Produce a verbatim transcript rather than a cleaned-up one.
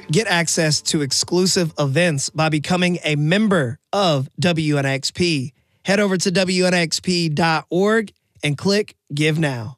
Get access to exclusive events by becoming a member of W N X P. Head over to W N X P dot org and click Give Now.